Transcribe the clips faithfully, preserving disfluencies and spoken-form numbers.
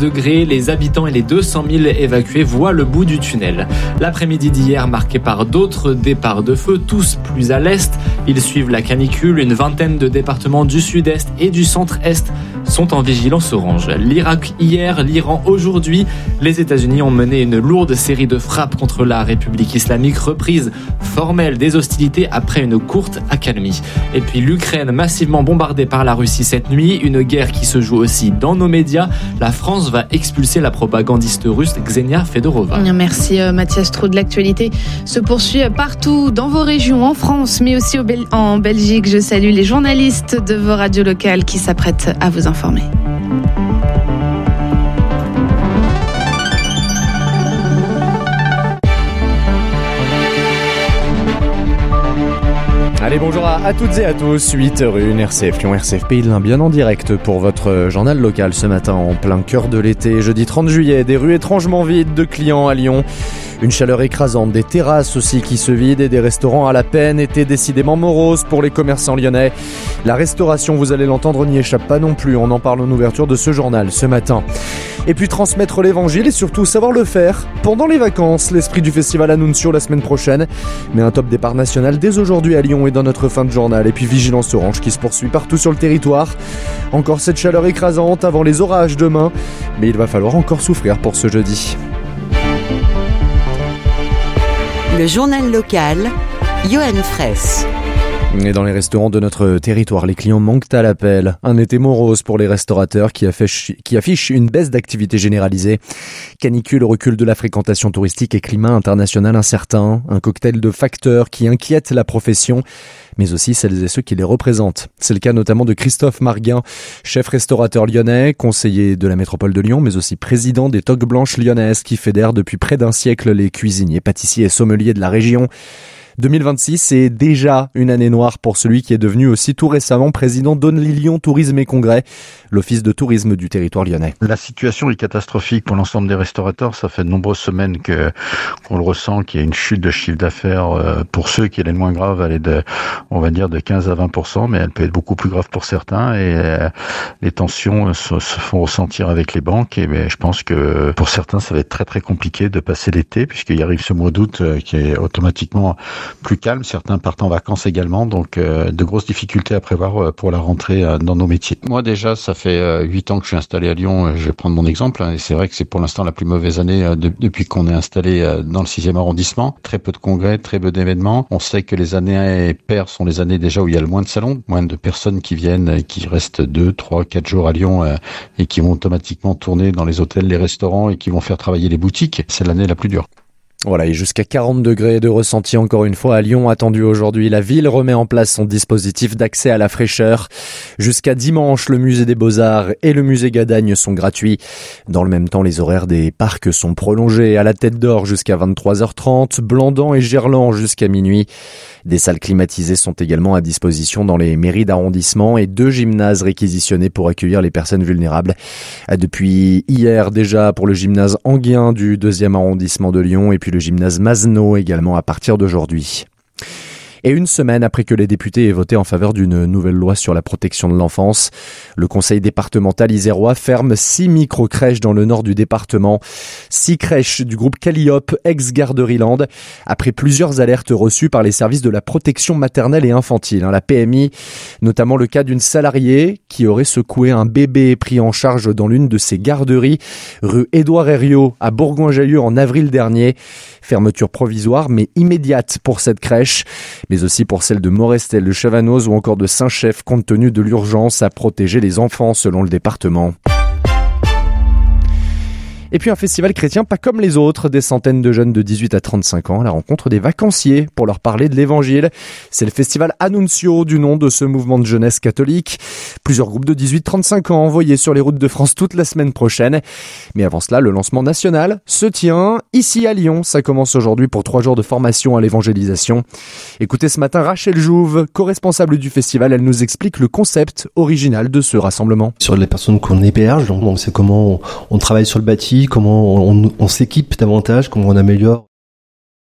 degrés. Les habitants et les deux cent mille évacués voient le bout du tunnel. L'après-midi d'hier marqué par d'autres départs de feu, tous plus à l'est. Ils suivent la canicule. Une vingtaine de départements du sud-est et du centre-est sont en vigilance orange. L'Irak hier, l'Iran aujourd'hui. Les États-Unis ont mené une lourde série de frappes contre la République islamique, reprise formelle des hostilités après une courte accalmie. Et puis l'Ukraine massivement bombardée par la Russie cette nuit, une guerre qui se joue aussi dans nos médias. La France va expulser la propagandiste russe Ksenia Fedorova. Merci Mathias Trou. De l'actualité se poursuit partout dans vos régions, en France, mais aussi au Bel- en Belgique. Je salue les journalistes de vos radios locales qui s'apprêtent à vous informer. Allez, bonjour à, à toutes et à tous, huit heures une, R C F Lyon, R C F Pays de l'Ain, bien en direct pour votre journal local ce matin en plein cœur de l'été, jeudi trente juillet, des rues étrangement vides de clients à Lyon. Une chaleur écrasante, des terrasses aussi qui se vident et des restaurants à la peine, étaient décidément moroses pour les commerçants lyonnais. La restauration, vous allez l'entendre, n'y échappe pas non plus, on en parle en ouverture de ce journal ce matin. Et puis transmettre l'évangile et surtout savoir le faire pendant les vacances, l'esprit du festival Annuncio la semaine prochaine. Mais un top départ national dès aujourd'hui à Lyon et dans notre fin de journal. Et puis vigilance orange qui se poursuit partout sur le territoire. Encore cette chaleur écrasante avant les orages demain, mais il va falloir encore souffrir pour ce jeudi. Le journal local, Johan Fraisse. Et dans les restaurants de notre territoire, les clients manquent à l'appel. Un été morose pour les restaurateurs qui affichent, qui affichent une baisse d'activité généralisée. Canicule, recul de la fréquentation touristique et climat international incertain. Un cocktail de facteurs qui inquiètent la profession, mais aussi celles et ceux qui les représentent. C'est le cas notamment de Christophe Marguin, chef restaurateur lyonnais, conseiller de la métropole de Lyon, mais aussi président des Toques Blanches lyonnaises qui fédèrent depuis près d'un siècle les cuisiniers, pâtissiers et sommeliers de la région. deux mille vingt-six, c'est déjà une année noire pour celui qui est devenu aussi tout récemment président d'Only Lyon Tourisme et Congrès, l'office de tourisme du territoire lyonnais. La situation est catastrophique pour l'ensemble des restaurateurs. Ça fait de nombreuses semaines que qu'on le ressent, qu'il y a une chute de chiffre d'affaires. Pour ceux qui est le moins grave, elle est de, on va dire, de quinze à vingt pour cent, mais elle peut être beaucoup plus grave pour certains. Et euh, les tensions se, se font ressentir avec les banques. Et mais je pense que pour certains, ça va être très très compliqué de passer l'été, puisqu'il arrive ce mois d'août euh, qui est automatiquement plus calme, certains partent en vacances également, donc euh, de grosses difficultés à prévoir euh, pour la rentrée euh, dans nos métiers. Moi déjà, ça fait euh, huit ans que je suis installé à Lyon, euh, je vais prendre mon exemple, hein, et c'est vrai que c'est pour l'instant la plus mauvaise année euh, de, depuis qu'on est installé euh, dans le sixième arrondissement. Très peu de congrès, très peu d'événements. On sait que les années paires sont les années déjà où il y a le moins de salons, moins de personnes qui viennent, euh, qui restent deux, trois, quatre jours à Lyon euh, et qui vont automatiquement tourner dans les hôtels, les restaurants et qui vont faire travailler les boutiques. C'est l'année la plus dure. Voilà, et jusqu'à quarante degrés de ressenti encore une fois à Lyon attendu aujourd'hui. La ville remet en place son dispositif d'accès à la fraîcheur. Jusqu'à dimanche, le musée des Beaux-Arts et le musée Gadagne sont gratuits. Dans le même temps, les horaires des parcs sont prolongés. À la Tête d'Or jusqu'à vingt-trois heures trente, Blandan et Gerland jusqu'à minuit. Des salles climatisées sont également à disposition dans les mairies d'arrondissement et deux gymnases réquisitionnés pour accueillir les personnes vulnérables. Depuis hier déjà pour le gymnase Anguien du deuxième arrondissement de Lyon et puis le gymnase Mazenot également à partir d'aujourd'hui. Et une semaine après que les députés aient voté en faveur d'une nouvelle loi sur la protection de l'enfance, le conseil départemental isérois ferme six micro-crèches dans le nord du département. Six crèches du groupe Calliope, ex-Garderie-Land, après plusieurs alertes reçues par les services de la protection maternelle et infantile, hein, la P M I, notamment le cas d'une salariée qui aurait secoué un bébé pris en charge dans l'une de ses garderies, rue Édouard Herriot à Bourgoin-Jallieu en avril dernier. Fermeture provisoire mais immédiate pour cette crèche, mais aussi pour celle de Morestel, de Chavanoz ou encore de Saint-Chef, compte tenu de l'urgence à protéger les enfants selon le département. Et puis un festival chrétien pas comme les autres, des centaines de jeunes de dix-huit à trente-cinq ans à la rencontre des vacanciers pour leur parler de l'évangile. C'est le festival Annuncio du nom de ce mouvement de jeunesse catholique. Plusieurs groupes de dix-huit à trente-cinq ans envoyés sur les routes de France toute la semaine prochaine. Mais avant cela, le lancement national se tient ici à Lyon. Ça commence aujourd'hui pour trois jours de formation à l'évangélisation. Écoutez ce matin Rachel Jouve, co-responsable du festival, elle nous explique le concept original de ce rassemblement. Sur les personnes qu'on héberge, donc c'est comment on, on travaille sur le bâti, comment on, on s'équipe davantage, comment on améliore.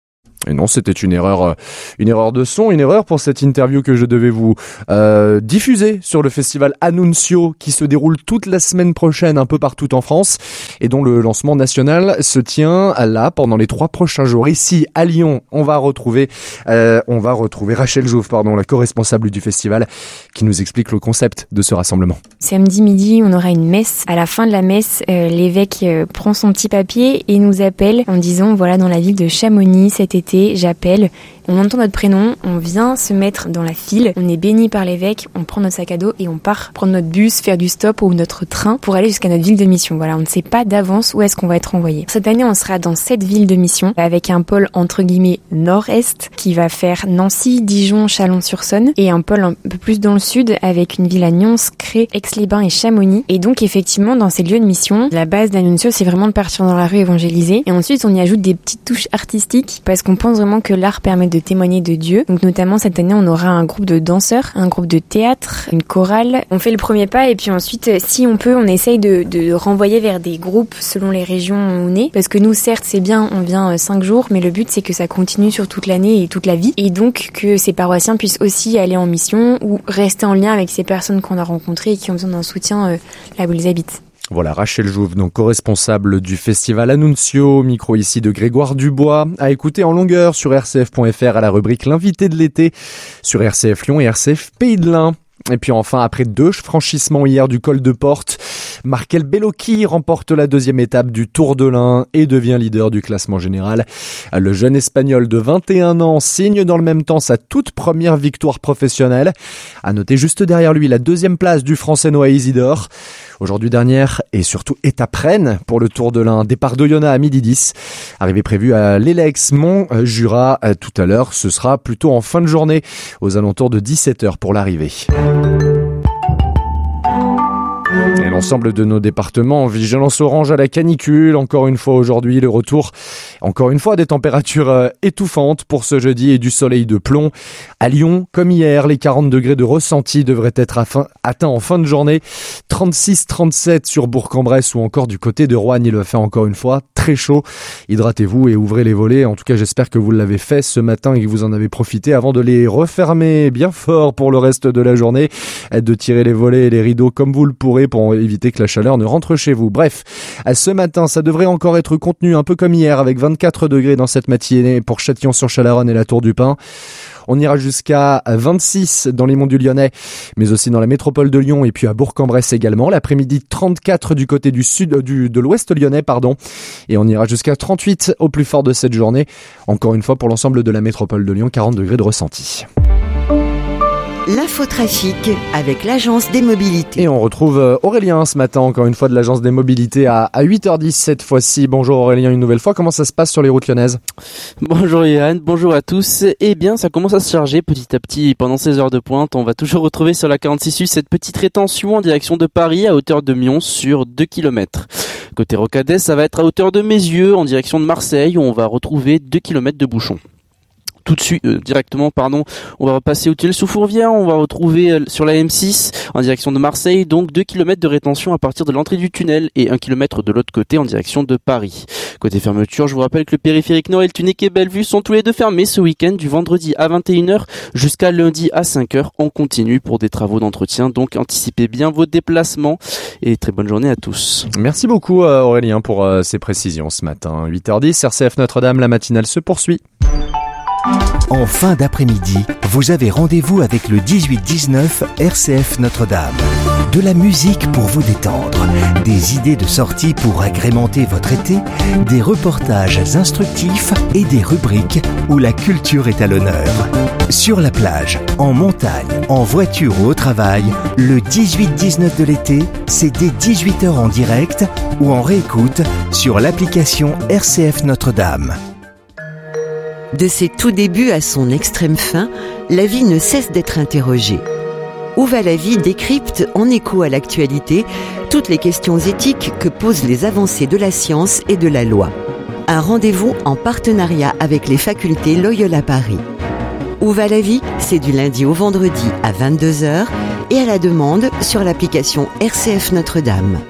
Et non, c'était une erreur, une erreur de son, une erreur pour cette interview que je devais vous euh, diffuser sur le festival Annunzio qui se déroule toute la semaine prochaine un peu partout en France et dont le lancement national se tient là pendant les trois prochains jours. Ici à Lyon, on va retrouver, euh, on va retrouver Rachel Jouve, pardon, la co-responsable du festival, qui nous explique le concept de ce rassemblement. Samedi midi, on aura une messe. À la fin de la messe, euh, l'évêque euh, prend son petit papier et nous appelle en disant voilà, dans la ville de Chamonix cet été, j'appelle. On entend notre prénom, on vient se mettre dans la file, on est béni par l'évêque, on prend notre sac à dos et on part prendre notre bus, faire du stop ou notre train pour aller jusqu'à notre ville de mission. Voilà, on ne sait pas d'avance où est-ce qu'on va être envoyé. Cette année, on sera dans sept villes de mission avec un pôle entre guillemets nord-est qui va faire Nancy, Dijon, Chalon-sur-Saône et un pôle un peu plus dans le sud avec une ville à Nyons, Cré, Aix-les-Bains et Chamonix. Et donc effectivement, dans ces lieux de mission, la base d'Annunzio, c'est vraiment de partir dans la rue évangéliser et ensuite on y ajoute des petites touches artistiques parce qu'on pense vraiment que l'art permet de témoigner de Dieu. Donc notamment cette année on aura un groupe de danseurs, un groupe de théâtre, une chorale. On fait le premier pas et puis ensuite si on peut on essaye de, de renvoyer vers des groupes selon les régions où on est. Parce que nous certes c'est bien on vient cinq jours mais le but c'est que ça continue sur toute l'année et toute la vie. Et donc que ces paroissiens puissent aussi aller en mission ou rester en lien avec ces personnes qu'on a rencontrées et qui ont besoin d'un soutien euh, là où ils habitent. Voilà, Rachel Jouve, donc co-responsable du festival Annunzio, micro ici de Grégoire Dubois, à écouter en longueur sur R C F point F R à la rubrique L'invité de l'été, sur R C F Lyon et R C F Pays de l'Ain. Et puis enfin, après deux franchissements hier du col de Porte, Markel Bellocchi remporte la deuxième étape du Tour de l'Ain et devient leader du classement général. Le jeune Espagnol de vingt et un ans signe dans le même temps sa toute première victoire professionnelle. À noter juste derrière lui la deuxième place du Français Noah Isidore. Aujourd'hui dernière et surtout étape reine pour le Tour de l'Ain. Départ d'Oyonnax à midi dix. Arrivée prévue à l'Elex Mont-Jura tout à l'heure. Ce sera plutôt en fin de journée aux alentours de dix-sept heures pour l'arrivée. Et l'ensemble de nos départements en vigilance orange à la canicule. Encore une fois aujourd'hui, le retour, encore une fois, des températures euh, étouffantes pour ce jeudi et du soleil de plomb. À Lyon, comme hier, les quarante degrés de ressenti devraient être fin, atteints en fin de journée. trente-six trente-sept sur Bourg-en-Bresse ou encore du côté de Roanne. Il va faire encore une fois très chaud. Hydratez-vous et ouvrez les volets. En tout cas, j'espère que vous l'avez fait ce matin et que vous en avez profité avant de les refermer bien fort pour le reste de la journée. De tirer les volets et les rideaux comme vous le pourrez pour éviter que la chaleur ne rentre chez vous. Bref, ce matin, ça devrait encore être contenu un peu comme hier avec vingt-quatre degrés dans cette matinée pour Châtillon-sur-Chalaronne et la Tour du Pin. On ira jusqu'à vingt-six dans les monts du Lyonnais, mais aussi dans la métropole de Lyon et puis à Bourg-en-Bresse également. L'après-midi, trente-quatre du côté du sud, du, de l'ouest lyonnais, pardon. Et on ira jusqu'à trente-huit au plus fort de cette journée. Encore une fois, pour l'ensemble de la métropole de Lyon, quarante degrés de ressenti. L'infotrafic avec l'Agence des Mobilités. Et on retrouve Aurélien ce matin, encore une fois de l'Agence des Mobilités à huit heures dix cette fois-ci. Bonjour Aurélien une nouvelle fois, comment ça se passe sur les routes lyonnaises ? Bonjour Yann, bonjour à tous. Eh bien ça commence à se charger petit à petit pendant ces heures de pointe. On va toujours retrouver sur la quarante-six U cette petite rétention en direction de Paris à hauteur de Mions sur deux kilomètres. Côté Rocadès, ça va être à hauteur de Mézieux en direction de Marseille où on va retrouver deux kilomètres de bouchons. Tout de suite, euh, directement, pardon, on va passer au tunnel sous Fourvière, on va retrouver euh, sur la M six en direction de Marseille, donc deux kilomètres de rétention à partir de l'entrée du tunnel et un kilomètre de l'autre côté en direction de Paris. Côté fermeture, je vous rappelle que le périphérique Nord et le Tunnec Bellevue sont tous les deux fermés ce week-end du vendredi à vingt et une heures jusqu'à lundi à cinq heures en continu pour des travaux d'entretien, donc anticipez bien vos déplacements et très bonne journée à tous. Merci beaucoup euh, Aurélien pour euh, ces précisions ce matin. huit heures dix, R C F Notre-Dame, la matinale se poursuit. En fin d'après-midi, vous avez rendez-vous avec le dix-huit dix-neuf R C F Notre-Dame. De la musique pour vous détendre, des idées de sortie pour agrémenter votre été, des reportages instructifs et des rubriques où la culture est à l'honneur. Sur la plage, en montagne, en voiture ou au travail, le dix-huit dix-neuf de l'été, c'est dès dix-huit heures en direct ou en réécoute sur l'application R C F Notre-Dame. De ses tout débuts à son extrême fin, la vie ne cesse d'être interrogée. Où va la vie décrypte, en écho à l'actualité, toutes les questions éthiques que posent les avancées de la science et de la loi. Un rendez-vous en partenariat avec les facultés Loyola Paris. Où va la vie ? C'est du lundi au vendredi à vingt-deux heures et à la demande sur l'application R C F Notre-Dame.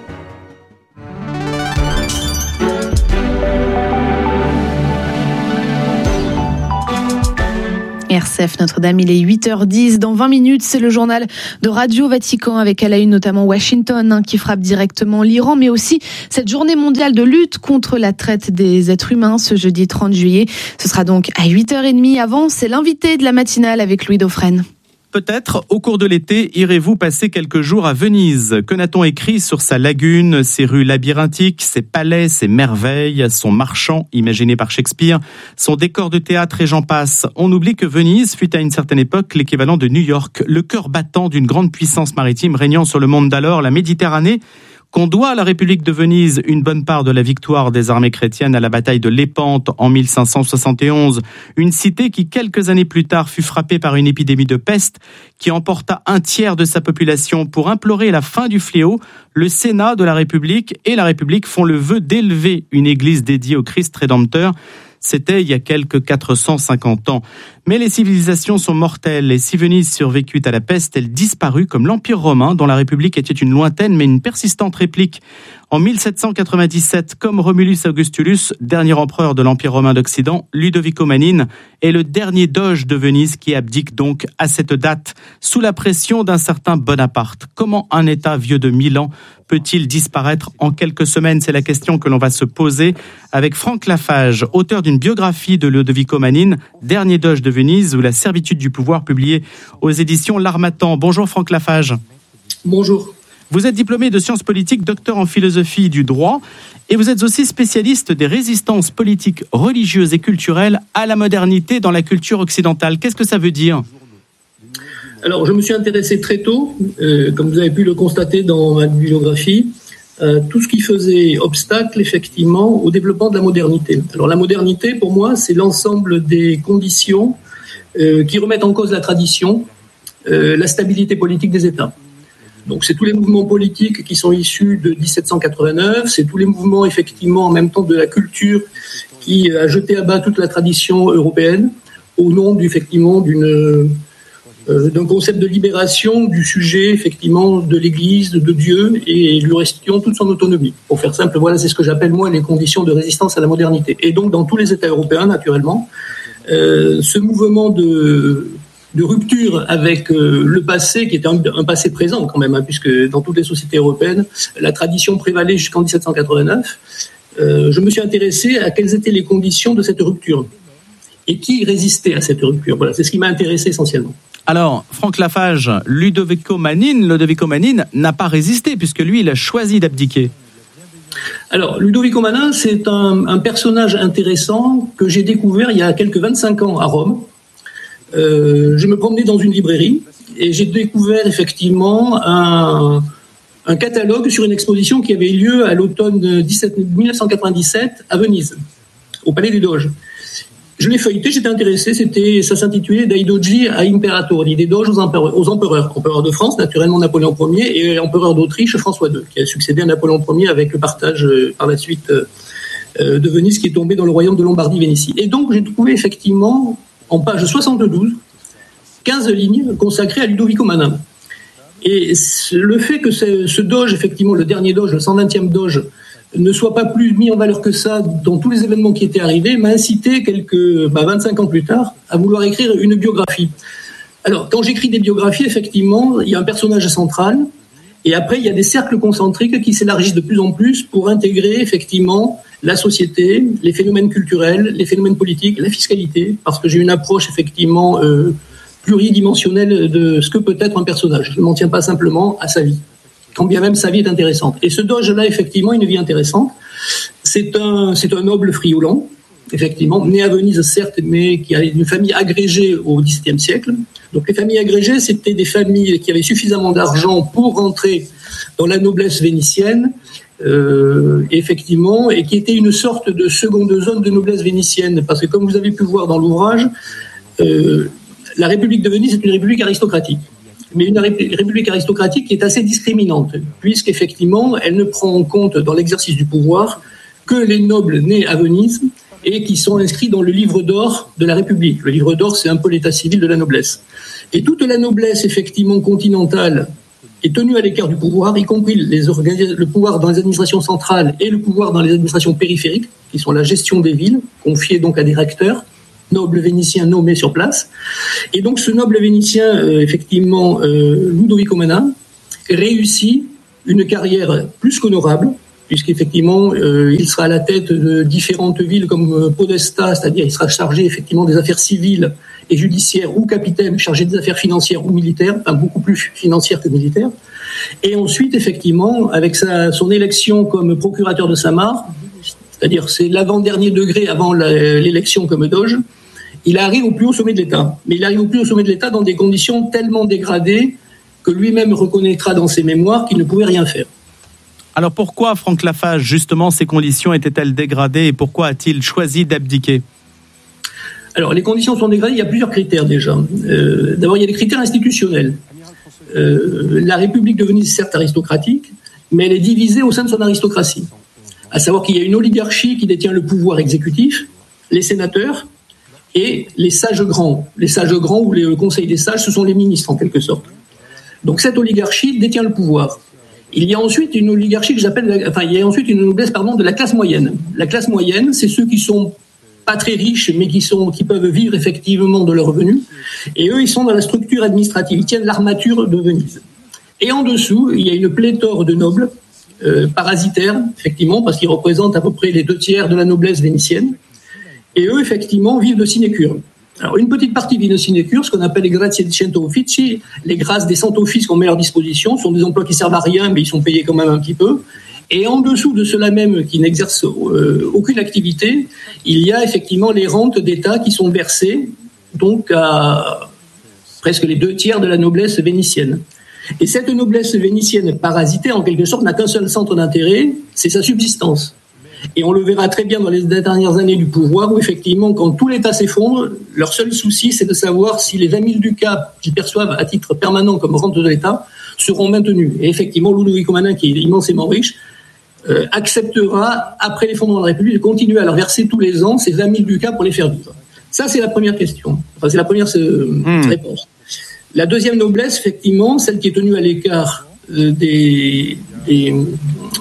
R C F Notre-Dame, il est huit heures dix. Dans vingt minutes, c'est le journal de Radio Vatican avec à la une notamment Washington hein, qui frappe directement l'Iran, mais aussi cette journée mondiale de lutte contre la traite des êtres humains ce jeudi trente juillet. Ce sera donc à huit heures trente. Avant, c'est l'invité de la matinale avec Louis Dauphren. Peut-être, au cours de l'été, irez-vous passer quelques jours à Venise. Que n'a-t-on écrit sur sa lagune, ses rues labyrinthiques, ses palais, ses merveilles, son marchand imaginé par Shakespeare, son décor de théâtre et j'en passe. On oublie que Venise fut à une certaine époque l'équivalent de New York, le cœur battant d'une grande puissance maritime régnant sur le monde d'alors, la Méditerranée, qu'on doit à la République de Venise une bonne part de la victoire des armées chrétiennes à la bataille de Lépante en mille cinq cent soixante et onze, une cité qui quelques années plus tard fut frappée par une épidémie de peste qui emporta un tiers de sa population. Pour implorer la fin du fléau, le Sénat de la République et la République font le vœu d'élever une église dédiée au Christ Rédempteur. C'était il y a quelques quatre cent cinquante ans. Mais les civilisations sont mortelles et si Venise survécut à la peste, elle disparut comme l'Empire romain dont la République était une lointaine mais une persistante réplique. En mille sept cent quatre-vingt-dix-sept, comme Romulus Augustulus, dernier empereur de l'Empire romain d'Occident, Ludovico Manine est le dernier doge de Venise qui abdique donc à cette date, sous la pression d'un certain Bonaparte. Comment un État vieux de mille ans peut-il disparaître en quelques semaines ? C'est la question que l'on va se poser avec Franck Lafage, auteur d'une biographie de Ludovico Manine, dernier doge de Venise ou la servitude du pouvoir, publiée aux éditions L'Harmattan. Bonjour Franck Lafage. Bonjour. Vous êtes diplômé de sciences politiques, docteur en philosophie du droit, et vous êtes aussi spécialiste des résistances politiques, religieuses et culturelles à la modernité dans la culture occidentale. Qu'est-ce que ça veut dire ? Alors, je me suis intéressé très tôt, euh, comme vous avez pu le constater dans ma biographie, euh, tout ce qui faisait obstacle, effectivement, au développement de la modernité. Alors, la modernité, pour moi, c'est l'ensemble des conditions euh, qui remettent en cause la tradition, euh, la stabilité politique des États. Donc, c'est tous les mouvements politiques qui sont issus de dix-sept cent quatre-vingt-neuf, c'est tous les mouvements, effectivement, en même temps de la culture qui a jeté à bas toute la tradition européenne au nom, effectivement, d'une, euh, d'un concept de libération du sujet, effectivement, de l'Église, de Dieu, et lui restions toute son autonomie. Pour faire simple, voilà, c'est ce que j'appelle, moi, les conditions de résistance à la modernité. Et donc, dans tous les États européens, naturellement, euh, ce mouvement de... de rupture avec euh, le passé, qui était un, un passé présent quand même, hein, puisque dans toutes les sociétés européennes, la tradition prévalait jusqu'en dix-sept cent quatre-vingt-neuf. Euh, je me suis intéressé à quelles étaient les conditions de cette rupture et qui résistait à cette rupture. Voilà, c'est ce qui m'a intéressé essentiellement. Alors, Franck Lafage, Ludovico Manine, Ludovico Manine n'a pas résisté, puisque lui, il a choisi d'abdiquer. Alors, Ludovico Manine, c'est un, un personnage intéressant que j'ai découvert il y a quelques vingt-cinq ans à Rome. Euh, je me promenais dans une librairie et j'ai découvert effectivement un, un catalogue sur une exposition qui avait lieu à l'automne dix-neuf cent quatre-vingt-dix-sept à Venise, au Palais des Doges. Je l'ai feuilleté, j'étais intéressé, c'était, ça s'intitulait Dai Dogi a Imperatori, des doges aux empereurs, aux empereurs. Empereur de France, naturellement Napoléon Ier, et empereur d'Autriche, François deux, qui a succédé à Napoléon Ier avec le partage euh, par la suite euh, de Venise qui est tombé dans le royaume de Lombardie-Vénétie. Et donc j'ai trouvé effectivement en page soixante-douze, quinze lignes consacrées à Ludovico Manine. Et le fait que ce, ce doge, effectivement, le dernier doge, le cent vingtième doge, ne soit pas plus mis en valeur que ça dans tous les événements qui étaient arrivés, m'a incité, quelques, bah, vingt-cinq ans plus tard, à vouloir écrire une biographie. Alors, quand j'écris des biographies, effectivement, il y a un personnage central, et après, il y a des cercles concentriques qui s'élargissent de plus en plus pour intégrer, effectivement, la société, les phénomènes culturels, les phénomènes politiques, la fiscalité, parce que j'ai une approche effectivement euh, pluridimensionnelle de ce que peut être un personnage. Je ne m'en tiens pas simplement à sa vie, quand bien même sa vie est intéressante. Et ce doge-là, effectivement, une vie intéressante. C'est un, c'est un noble friolant, effectivement, né à Venise, certes, mais qui a une famille agrégée au dix-septième siècle. Donc les familles agrégées, c'était des familles qui avaient suffisamment d'argent pour rentrer dans la noblesse vénitienne, Euh, effectivement, et qui était une sorte de seconde zone de noblesse vénitienne, parce que comme vous avez pu voir dans l'ouvrage, euh, la République de Venise est une république aristocratique, mais une ré- république aristocratique qui est assez discriminante, puisqu'effectivement, elle ne prend en compte dans l'exercice du pouvoir que les nobles nés à Venise et qui sont inscrits dans le livre d'or de la République. Le livre d'or, c'est un peu l'état civil de la noblesse. Et toute la noblesse, effectivement, continentale, est tenu à l'écart du pouvoir, y compris les organis- le pouvoir dans les administrations centrales et le pouvoir dans les administrations périphériques, qui sont la gestion des villes, confiée donc à des recteurs. noble vénitien nommé sur place. Et donc ce noble vénitien, euh, effectivement, euh, Ludovico Manin, réussit une carrière plus qu'honorable, puisqu'effectivement, euh, il sera à la tête de différentes villes comme euh, Podesta, c'est-à-dire il sera chargé effectivement des affaires civiles et judiciaires, ou capitaine chargé des affaires financières ou militaires, enfin beaucoup plus financières que militaires. Et ensuite, effectivement, avec sa, son élection comme procurateur de Saint-Marc, c'est-à-dire c'est l'avant-dernier degré avant la, l'élection comme doge, il arrive au plus haut sommet de l'État. Mais il arrive au plus haut sommet de l'État dans des conditions tellement dégradées que lui-même reconnaîtra dans ses mémoires qu'il ne pouvait rien faire. Alors pourquoi, Franck Lafage, justement, ces conditions étaient-elles dégradées et pourquoi a-t-il choisi d'abdiquer ? Alors, les conditions sont dégradées, il y a plusieurs critères déjà. Euh, d'abord, il y a des critères institutionnels. Euh, la République de Venise est certes aristocratique, mais elle est divisée au sein de son aristocratie. À savoir qu'il y a une oligarchie qui détient le pouvoir exécutif, les sénateurs et les sages grands. Les sages grands ou le conseil des sages, ce sont les ministres en quelque sorte. Donc cette oligarchie détient le pouvoir. Il y a ensuite une oligarchie que j'appelle, enfin il y a ensuite une noblesse pardon de la classe moyenne. La classe moyenne, c'est ceux qui sont pas très riches, mais qui sont, qui peuvent vivre effectivement de leurs revenus. Et eux, ils sont dans la structure administrative. Ils tiennent l'armature de Venise. Et en dessous, il y a une pléthore de nobles, euh, parasitaires, effectivement, parce qu'ils représentent à peu près les deux tiers de la noblesse vénitienne. Et eux, effectivement, vivent de sinécures. Alors, une petite partie vit de sinécures, ce qu'on appelle les grazie di cento offici, les grâces des cent offices qu'on met à leur disposition, ce sont des emplois qui servent à rien, mais ils sont payés quand même un petit peu. Et en dessous de ceux-là même qui n'exercent euh, aucune activité, il y a effectivement les rentes d'État qui sont versées donc à presque les deux tiers de la noblesse vénitienne. Et cette noblesse vénitienne parasitée, en quelque sorte, n'a qu'un seul centre d'intérêt, c'est sa subsistance. Et on le verra très bien dans les dernières années du pouvoir, où effectivement, quand tout l'État s'effondre, leur seul souci, c'est de savoir si les vingt mille ducats qu'ils perçoivent à titre permanent comme rente de l'État seront maintenus. Et effectivement, Ludovico Manin, qui est immensément riche, Euh, acceptera, après l'effondrement de la République, de continuer à leur verser tous les ans ces vingt mille ducats pour les faire vivre. Ça, c'est la première question. Enfin, c'est la première euh, mmh. réponse. La deuxième noblesse, effectivement, celle qui est tenue à l'écart euh, des, des, euh,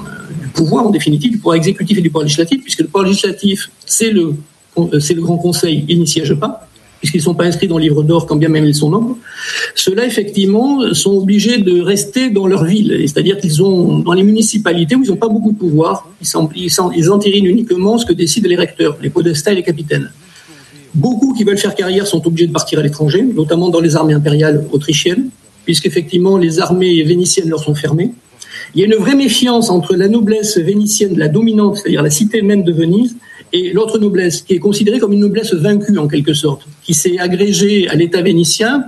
du pouvoir, en définitive, du pouvoir exécutif et du pouvoir législatif, puisque le pouvoir législatif, c'est le, euh, c'est le Grand Conseil, il n'y siège pas, puisqu'ils ne sont pas inscrits dans le livre d'or, quand bien même ils sont nombres. Ceux-là, effectivement, sont obligés de rester dans leur ville. C'est-à-dire qu'ils ont, dans les municipalités où ils n'ont pas beaucoup de pouvoir, ils, ils entérinent uniquement ce que décident les recteurs, les podestats et les capitaines. Beaucoup qui veulent faire carrière sont obligés de partir à l'étranger, notamment dans les armées impériales autrichiennes, puisqu'effectivement, les armées vénitiennes leur sont fermées. Il y a une vraie méfiance entre la noblesse vénitienne, la dominante, c'est-à-dire la cité même de Venise, et l'autre noblesse, qui est considérée comme une noblesse vaincue en quelque sorte, qui s'est agrégée à l'État vénitien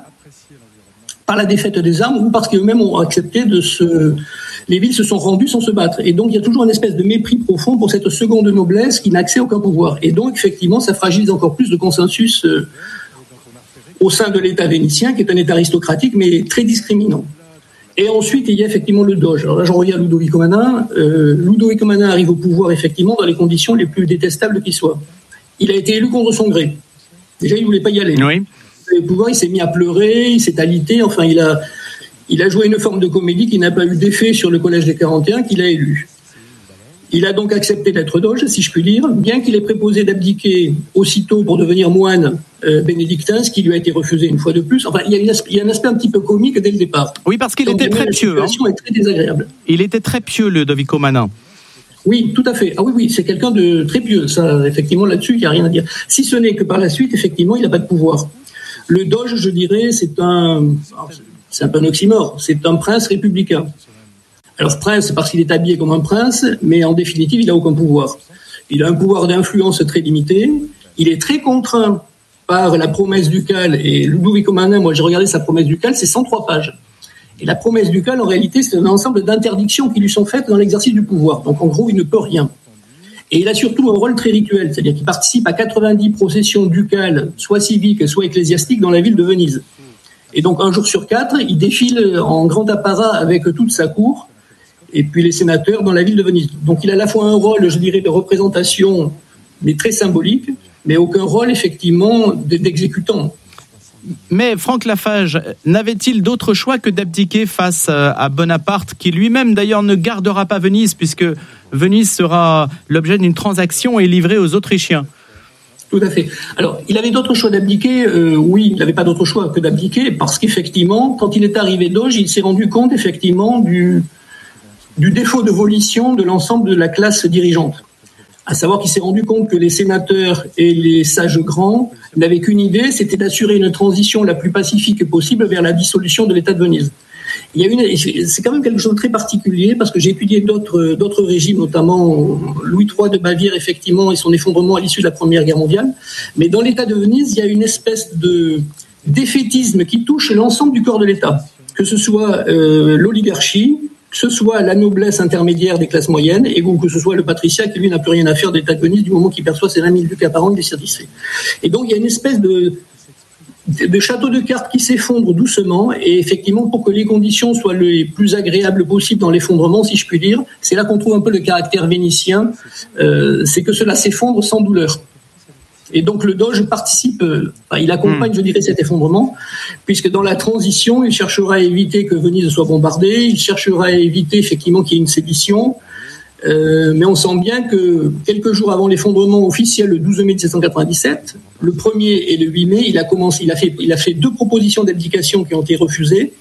par la défaite des armes ou parce qu'eux-mêmes ont accepté de se... Les villes se sont rendues sans se battre. Et donc il y a toujours une espèce de mépris profond pour cette seconde noblesse qui n'a accès à aucun pouvoir. Et donc effectivement, ça fragilise encore plus le consensus euh, au sein de l'État vénitien, qui est un État aristocratique mais très discriminant. Et ensuite, il y a effectivement le doge. Alors là, j'en reviens à Ludovico Manin. Euh, Ludovico Manin arrive au pouvoir, effectivement, dans les conditions les plus détestables qui soient. Il a été élu contre son gré. Déjà, il ne voulait pas y aller. Oui. Le pouvoir, il s'est mis à pleurer, il s'est alité. Enfin, il a, il a joué une forme de comédie qui n'a pas eu d'effet sur le collège des quarante et un qu'il a élu. Il a donc accepté d'être doge, si je puis dire, bien qu'il ait préposé d'abdiquer aussitôt pour devenir moine euh, bénédictin, ce qui lui a été refusé une fois de plus. Enfin, il y a, une, il y a un aspect un petit peu comique dès le départ. Oui, parce qu'il donc, était très pieux. La situation hein. est très désagréable. Il était très pieux, le Ludovico Manin. Oui, tout à fait. Ah oui, oui, c'est quelqu'un de très pieux. Ça, effectivement, là-dessus, il n'y a rien à dire. Si ce n'est que par la suite, effectivement, il n'a pas de pouvoir. Le doge, je dirais, c'est un, c'est un peu un oxymore. C'est un prince républicain. Alors, prince, parce qu'il est habillé comme un prince, mais en définitive, il n'a aucun pouvoir. Il a un pouvoir d'influence très limité. Il est très contraint par la promesse ducale. Et Ludovico Manin, moi, j'ai regardé sa promesse ducale, c'est cent trois pages. Et la promesse ducale, en réalité, c'est un ensemble d'interdictions qui lui sont faites dans l'exercice du pouvoir. Donc, en gros, il ne peut rien. Et il a surtout un rôle très rituel, c'est-à-dire qu'il participe à quatre-vingt-dix processions ducales, soit civiques, soit ecclésiastiques, dans la ville de Venise. Et donc, un jour sur quatre, il défile en grand apparat avec toute sa cour, et puis les sénateurs dans la ville de Venise. Donc il a à la fois un rôle, je dirais, de représentation, mais très symbolique, mais aucun rôle, effectivement, d'exécutant. Mais Franck Lafage, n'avait-il d'autre choix que d'abdiquer face à Bonaparte, qui lui-même, d'ailleurs, ne gardera pas Venise, puisque Venise sera l'objet d'une transaction et livrée aux Autrichiens ? Tout à fait. Alors, il avait d'autres choix d'abdiquer. Euh, oui, il n'avait pas d'autre choix que d'abdiquer parce qu'effectivement, quand il est arrivé Doge, il s'est rendu compte effectivement du, du défaut de volition de l'ensemble de la classe dirigeante. À savoir qu'il s'est rendu compte que les sénateurs et les sages grands n'avaient qu'une idée, c'était d'assurer une transition la plus pacifique possible vers la dissolution de l'État de Venise. Il y a une, c'est quand même quelque chose de très particulier parce que j'ai étudié d'autres, d'autres régimes, notamment Louis trois de Bavière, effectivement, et son effondrement à l'issue de la Première Guerre mondiale. Mais dans l'État de Venise, il y a une espèce de défaitisme qui touche l'ensemble du corps de l'État, que ce soit euh, l'oligarchie, que ce soit la noblesse intermédiaire des classes moyennes, et ou que ce soit le patriciat qui, lui, n'a plus rien à faire de l'État de Venise du moment qu'il perçoit ses vingt mille ducats par an, il est satisfait. Et donc, il y a une espèce de, de château de cartes qui s'effondre doucement, et effectivement, pour que les conditions soient les plus agréables possibles dans l'effondrement, si je puis dire, c'est là qu'on trouve un peu le caractère vénitien, euh, c'est que cela s'effondre sans douleur. Et donc le Doge participe, euh, enfin, il accompagne, mmh. je dirais, cet effondrement, puisque dans la transition, il cherchera à éviter que Venise soit bombardée, il cherchera à éviter effectivement qu'il y ait une sédition, euh, mais on sent bien que quelques jours avant l'effondrement officiel, le douze mai dix-sept cent quatre-vingt-dix-sept, le premier et le huit mai, il a commencé, il a fait, il a fait deux propositions d'abdication qui ont été refusées,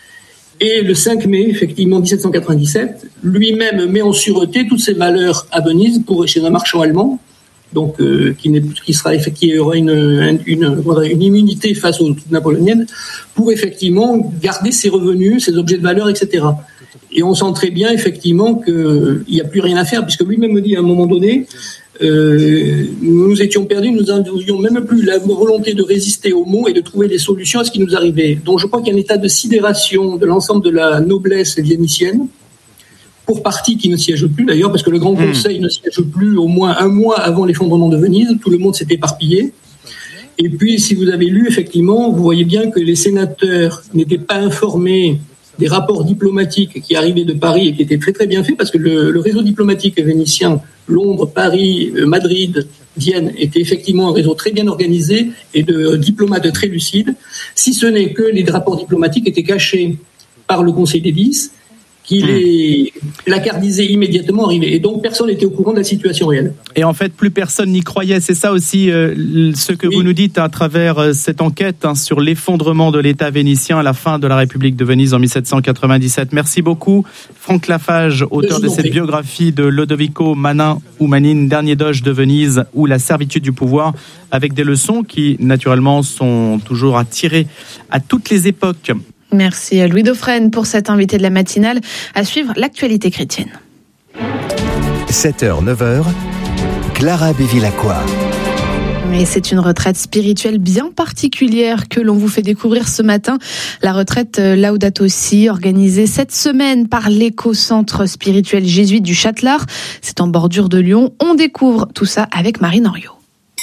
et le cinq mai, effectivement, dix-sept cent quatre-vingt-dix-sept, lui-même met en sûreté tous ses valeurs à Venise pour chez un marchand allemand. Donc euh, qui, n'est, qui sera qui aura une, une, une, une immunité face aux troupes napoléoniennes pour effectivement garder ses revenus, ses objets de valeur, et cetera. Et on sent très bien effectivement qu'il n'y a plus rien à faire, puisque lui-même me dit à un moment donné, euh, nous étions perdus, nous n'avions même plus la volonté de résister aux maux et de trouver des solutions à ce qui nous arrivait. Donc je crois qu'il y a un état de sidération de l'ensemble de la noblesse vénitienne, pour partie qui ne siège plus d'ailleurs, parce que le Grand Conseil mmh. ne siège plus au moins un mois avant l'effondrement de Venise, tout le monde s'est éparpillé. Et puis, si vous avez lu, effectivement, vous voyez bien que les sénateurs n'étaient pas informés des rapports diplomatiques qui arrivaient de Paris et qui étaient très très bien faits, parce que le, le réseau diplomatique vénitien, Londres, Paris, Madrid, Vienne, était effectivement un réseau très bien organisé et de diplomates très lucides, si ce n'est que les rapports diplomatiques étaient cachés par le Conseil des dix, qui les placardisait immédiatement arrivé. Et donc, personne n'était au courant de la situation réelle. Et en fait, plus personne n'y croyait. C'est ça aussi euh, ce que oui. vous nous dites à travers euh, cette enquête hein, sur l'effondrement de l'État vénitien à la fin de la République de Venise en dix-sept cent quatre-vingt-dix-sept. Merci beaucoup, Franck Lafage, auteur de cette biographie de Lodovico Manin ou Manine, dernier doge de Venise, ou la servitude du pouvoir, avec des leçons qui, naturellement, sont toujours à tirer à toutes les époques. Merci Louis Dauphren pour cet invité de la matinale. À suivre l'actualité chrétienne. sept heures neuf heures, Clara Bevilacqua. Et c'est une retraite spirituelle bien particulière que l'on vous fait découvrir ce matin. La retraite Laudato Si, organisée cette semaine par l'éco-centre spirituel jésuite du Châtelard. C'est en bordure de Lyon. On découvre tout ça avec Marine Henriot.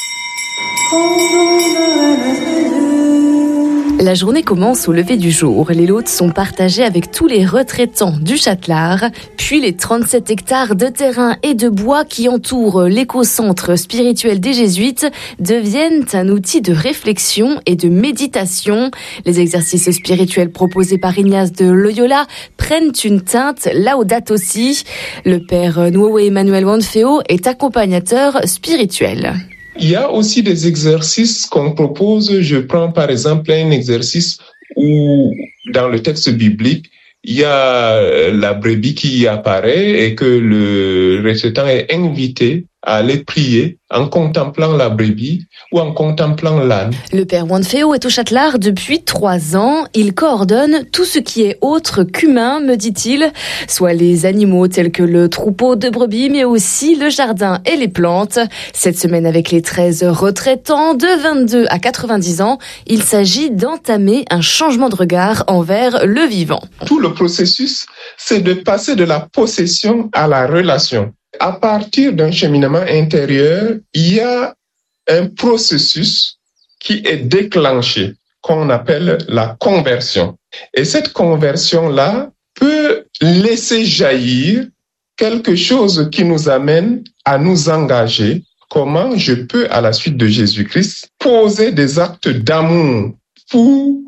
La journée commence au lever du jour. Les lots sont partagés avec tous les retraitants du Châtelard. Puis les trente-sept hectares de terrain et de bois qui entourent l'éco-centre spirituel des Jésuites deviennent un outil de réflexion et de méditation. Les exercices spirituels proposés par Ignace de Loyola prennent une teinte Laudato Si. Le père Nuowe Emmanuel Wanfeo est accompagnateur spirituel. Il y a aussi des exercices qu'on propose. Je prends par exemple un exercice où, dans le texte biblique, il y a la brebis qui apparaît et que le récitant est invité à aller prier en contemplant la brebis ou en contemplant l'âne. Le père Wanfeo est au Châtelard depuis trois ans. Il coordonne tout ce qui est autre qu'humain, me dit-il, soit les animaux tels que le troupeau de brebis, mais aussi le jardin et les plantes. Cette semaine, avec les treize retraitants de vingt-deux à quatre-vingt-dix ans, il s'agit d'entamer un changement de regard envers le vivant. Tout le processus, c'est de passer de la possession à la relation. À partir d'un cheminement intérieur, il y a un processus qui est déclenché, qu'on appelle la conversion. Et cette conversion-là peut laisser jaillir quelque chose qui nous amène à nous engager. Comment je peux, à la suite de Jésus-Christ, poser des actes d'amour pour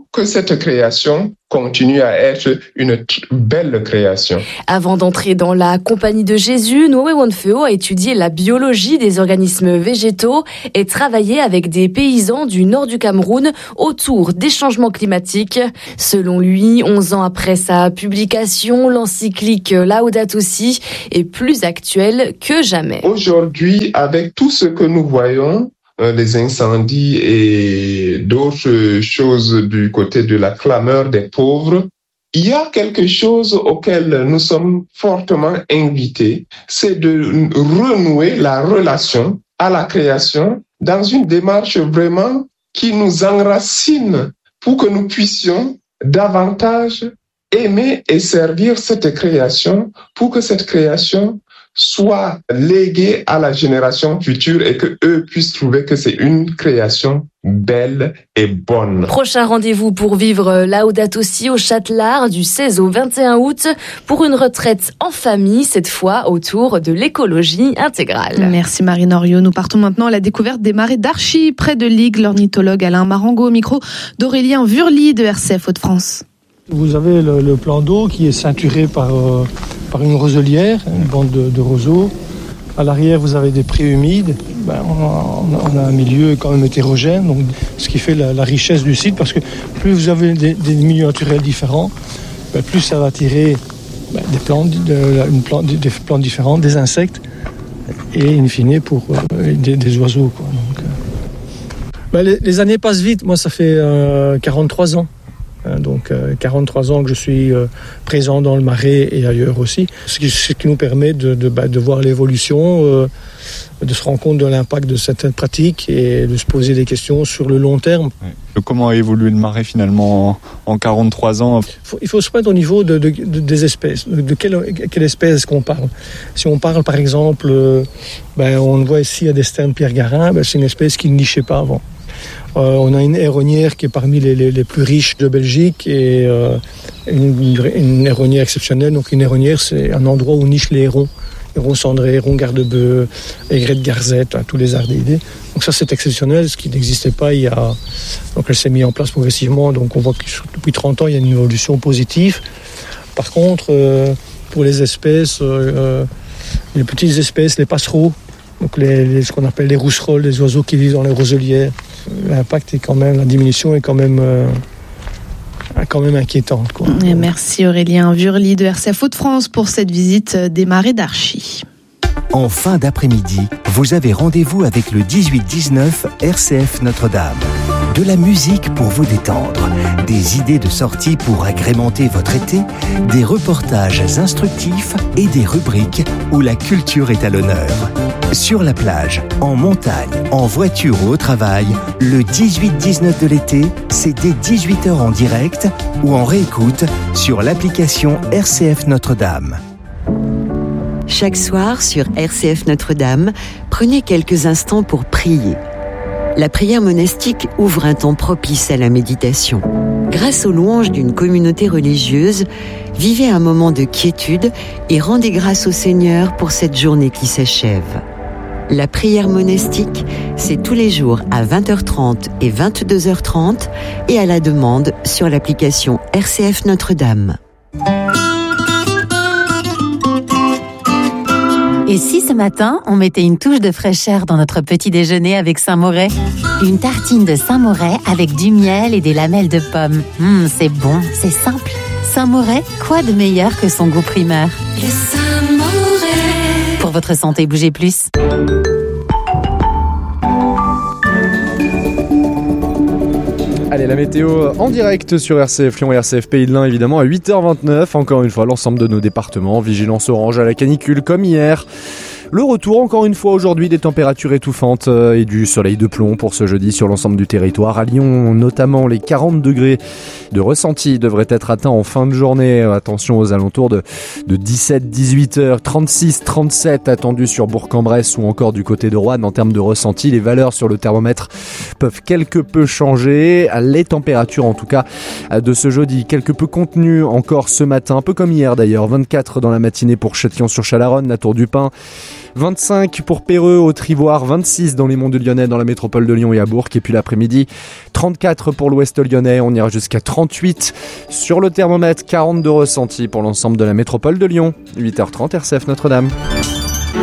que cette création continue à être une t- belle création. Avant d'entrer dans la compagnie de Jésus, Noé Wonfeo a étudié la biologie des organismes végétaux et travaillé avec des paysans du nord du Cameroun autour des changements climatiques. Selon lui, onze ans après sa publication, l'encyclique Laudato Si est plus actuelle que jamais. Aujourd'hui, avec tout ce que nous voyons, les incendies et d'autres choses du côté de la clameur des pauvres, il y a quelque chose auquel nous sommes fortement invités, c'est de renouer la relation à la création dans une démarche vraiment qui nous enracine pour que nous puissions davantage aimer et servir cette création pour que cette création soit léguée à la génération future et que eux puissent trouver que c'est une création belle et bonne. Prochain rendez-vous pour vivre Laudato Si au Châtelard du seize au vingt et un août pour une retraite en famille, cette fois autour de l'écologie intégrale. Merci Marine Henriot. Nous partons maintenant à la découverte des marais d'Archy près de Ligues. L'ornithologue Alain Marango au micro d'Aurélien Vurly de R C F Hauts-de-France. Vous avez le, le plan d'eau qui est ceinturé par, euh, par une roselière, une bande de, de roseaux. À l'arrière, vous avez des prés humides. Ben, on, a, on a un milieu quand même hétérogène, donc, ce qui fait la, la richesse du site, parce que plus vous avez des, des milieux naturels différents, ben, plus ça va attirer ben, des, plantes, de, une plante, des plantes différentes, des insectes, et in fine pour euh, des, des oiseaux. Quoi. Donc, euh... ben, les, les années passent vite. Moi, ça fait euh, quarante-trois ans. Donc euh, quarante-trois ans que je suis euh, présent dans le Marais et ailleurs aussi, ce qui, ce qui nous permet de, de, bah, de voir l'évolution, euh, de se rendre compte de l'impact de certaines pratiques et de se poser des questions sur le long terme. Ouais. Comment a évolué le Marais finalement en, en quarante-trois ans? Faut, Il faut se mettre au niveau de, de, de, des espèces. De, de quelle, quelle espèce est-ce qu'on parle? Si on parle par exemple, euh, ben, on voit ici à Destin Pierre Garin, ben, c'est une espèce qui ne nichait pas avant. Euh, on a une héronnière qui est parmi les, les, les plus riches de Belgique et euh, une, une héronnière exceptionnelle. Donc une héronnière, c'est un endroit où nichent les hérons. Hérons cendrés, hérons garde-bœufs, aigrette de garzette, tous les ardéidés. Donc ça, c'est exceptionnel, ce qui n'existait pas il y a... Donc elle s'est mise en place progressivement. Donc on voit que depuis trente ans, il y a une évolution positive. Par contre, euh, pour les espèces, euh, les petites espèces, les passereaux, donc les, les, ce qu'on appelle les rousserolles, les oiseaux qui vivent dans les roselières, l'impact est quand même, la diminution est quand même, euh, quand même inquiétante. Quoi. Et merci Aurélien Vurly de R C F Hauts-de-France pour cette visite des marais d'Archy. En fin d'après-midi, vous avez rendez-vous avec le dix-huit dix-neuf R C F Notre-Dame. De la musique pour vous détendre, des idées de sortie pour agrémenter votre été, des reportages instructifs et des rubriques où la culture est à l'honneur. Sur la plage, en montagne, en voiture ou au travail, le dix-huit dix-neuf de l'été, c'est dès dix-huit heures en direct ou en réécoute sur l'application R C F Notre-Dame. Chaque soir sur R C F Notre-Dame, prenez quelques instants pour prier. La prière monastique ouvre un temps propice à la méditation. Grâce aux louanges d'une communauté religieuse, vivez un moment de quiétude et rendez grâce au Seigneur pour cette journée qui s'achève. La prière monastique, c'est tous les jours à vingt heures trente et vingt-deux heures trente et à la demande sur l'application R C F Notre-Dame. Et si ce matin, on mettait une touche de fraîcheur dans notre petit déjeuner avec Saint-Moret? Une tartine de Saint-Moret avec du miel et des lamelles de pommes. Hum, c'est bon, c'est simple. Saint-Moret, quoi de meilleur que son goût primaire? Le Saint-Moret. Pour votre santé, bougez plus. Allez, la météo en direct sur R C F Lyon et R C F Pays de l'Ain, évidemment, à huit heures vingt-neuf. Encore une fois, l'ensemble de nos départements. Vigilance orange à la canicule, comme hier. Le retour, encore une fois, aujourd'hui, des températures étouffantes et du soleil de plomb pour ce jeudi sur l'ensemble du territoire. À Lyon, notamment, les quarante degrés de ressenti devraient être atteints en fin de journée. Attention aux alentours de, de dix-sept à dix-huit heures. trente-six à trente-sept attendus sur Bourg-en-Bresse ou encore du côté de Roanne. En termes de ressenti, les valeurs sur le thermomètre peuvent quelque peu changer. Les températures, en tout cas, de ce jeudi, quelque peu contenues encore ce matin, un peu comme hier d'ailleurs. vingt-quatre dans la matinée pour Châtillon-sur-Chalaronne, la Tour du Pin. vingt-cinq pour Péreux, au Trivoire, vingt-six dans les monts du Lyonnais, dans la métropole de Lyon et à Bourg. Et puis l'après-midi, trente-quatre pour l'ouest lyonnais, on ira jusqu'à trente-huit sur le thermomètre, quarante de ressenti pour l'ensemble de la métropole de Lyon. huit heures trente, R C F Notre-Dame.